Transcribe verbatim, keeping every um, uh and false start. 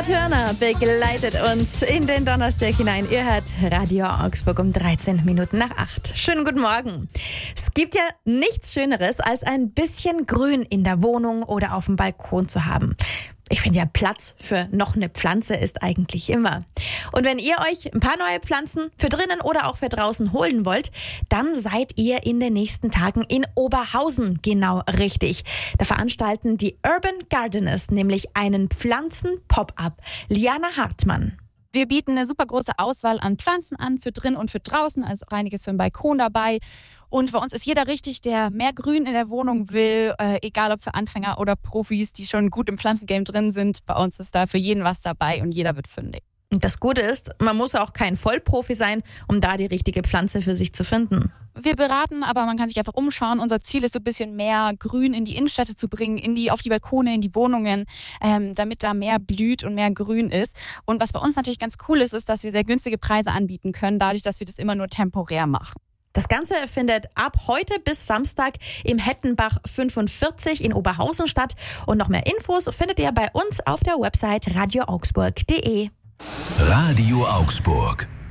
Turner begleitet uns in den Donnerstag hinein. Ihr hört Radio Augsburg um dreizehn Minuten nach acht. Schönen guten Morgen. Es gibt ja nichts Schöneres, als ein bisschen Grün in der Wohnung oder auf dem Balkon zu haben. Ich finde ja, Platz für noch eine Pflanze ist eigentlich immer. Und wenn ihr euch ein paar neue Pflanzen für drinnen oder auch für draußen holen wollt, dann seid ihr in den nächsten Tagen in Oberhausen genau richtig. Da veranstalten die Urban Gardeners nämlich einen Pflanzen-Pop-Up. Liana Hartmann. Wir bieten eine super große Auswahl an Pflanzen an, für drin und für draußen, also auch einiges für den Balkon dabei. Und bei uns ist jeder richtig, der mehr Grün in der Wohnung will, äh, egal ob für Anfänger oder Profis, die schon gut im Pflanzengame drin sind. Bei uns ist da für jeden was dabei und jeder wird fündig. Das Gute ist, man muss auch kein Vollprofi sein, um da die richtige Pflanze für sich zu finden. Wir beraten, aber man kann sich einfach umschauen. Unser Ziel ist so ein bisschen mehr Grün in die Innenstädte zu bringen, in die, auf die Balkone, in die Wohnungen, ähm, damit da mehr blüht und mehr Grün ist. Und was bei uns natürlich ganz cool ist, ist, dass wir sehr günstige Preise anbieten können, dadurch, dass wir das immer nur temporär machen. Das Ganze findet ab heute bis Samstag im Hettenbach fünfundvierzig in Oberhausen statt. Und noch mehr Infos findet ihr bei uns auf der Website radio augsburg punkt de. Radio Augsburg.